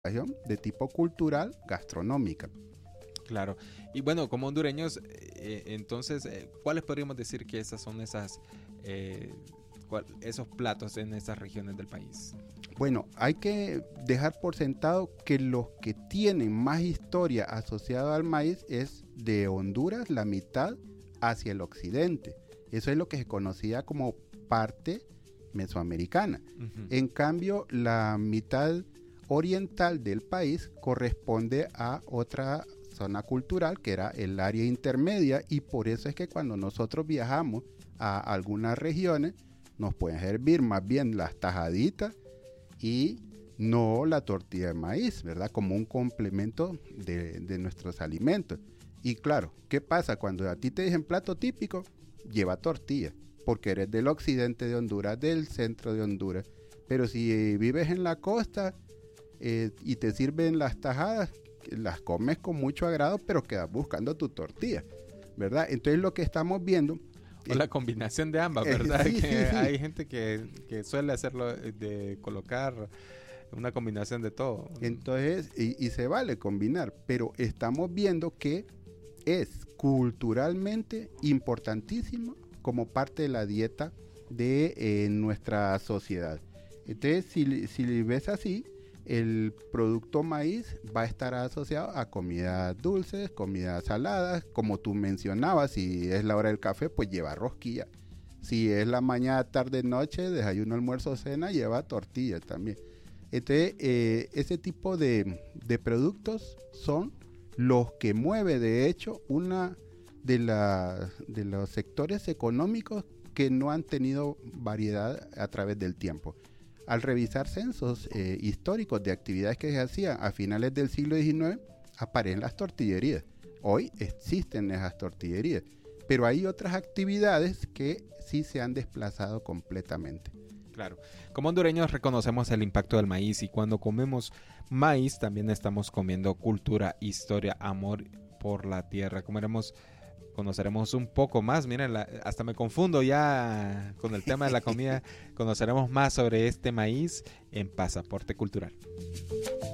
de tipo cultural, gastronómica. Claro. Y bueno, como hondureños, entonces, ¿cuáles podríamos decir que esas son esos platos en esas regiones del país? Bueno, hay que dejar por sentado que los que tienen más historia asociada al maíz es de Honduras, la mitad hacia el occidente. Eso es lo que se conocía como parte mesoamericana. Uh-huh. En cambio, la mitad oriental del país corresponde a otra zona cultural que era el área intermedia, y por eso es que cuando nosotros viajamos a algunas regiones nos pueden servir más bien las tajaditas y no la tortilla de maíz, ¿verdad? Como un complemento de nuestros alimentos. Y claro, ¿qué pasa? Cuando a ti te dicen plato típico, lleva tortilla, porque eres del occidente de Honduras, del centro de Honduras. Pero si vives en la costa y te sirven las tajadas, las comes con mucho agrado, pero quedas buscando tu tortilla, ¿verdad? Entonces lo que estamos viendo... O la combinación de ambas, ¿verdad? Sí, que sí. Hay gente que suele hacerlo, de colocar una combinación de todo. Entonces, y se vale combinar, pero estamos viendo que es culturalmente importantísimo como parte de la dieta de nuestra sociedad. Entonces, si ves así, el producto maíz va a estar asociado a comidas dulces, comidas saladas, como tú mencionabas. Si es la hora del café, pues lleva rosquilla. Si es la mañana, tarde, noche, desayuno, almuerzo, cena, lleva tortilla también. Entonces, ese tipo de productos son los que mueve, de hecho, una de los sectores económicos que no han tenido variedad a través del tiempo. Al revisar censos históricos de actividades que se hacían a finales del siglo XIX, aparecen las tortillerías. Hoy existen esas tortillerías, pero hay otras actividades que sí se han desplazado completamente. Claro. Como hondureños reconocemos el impacto del maíz, y cuando comemos maíz también estamos comiendo cultura, historia, amor por la tierra. Conoceremos un poco más. Miren, hasta me confundo ya con el tema de la comida. Conoceremos más sobre este maíz en Pasaporte Cultural.